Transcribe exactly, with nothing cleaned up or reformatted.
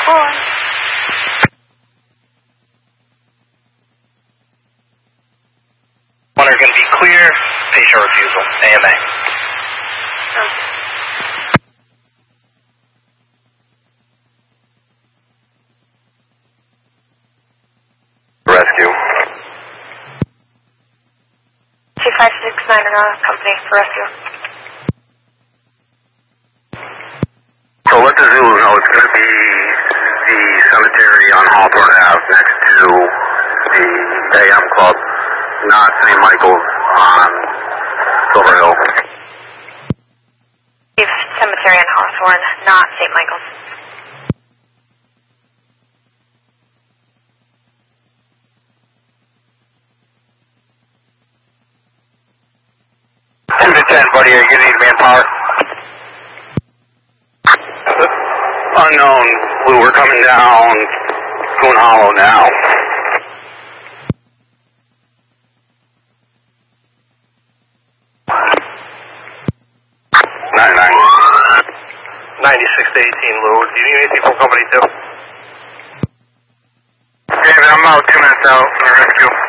four. One are going to be clear, patient refusal, A M A. Oh. Rescue. two five six nine, uh, company for rescue. So let the Zulu know it's going to be the cemetery on Hawthorne Avenue next to the A M Club, not Saint Michael's on Silver Hill. Cemetery on Hawthorne, not Saint Michael's. two to ten, buddy, are you going to need manpower? Unknown, Blue, we're coming down Coon Hollow now. ninety-nine. ninety-six to eighteen, Lou. Do you need anything from Company two? David, I'm about two minutes out. I'm rescue.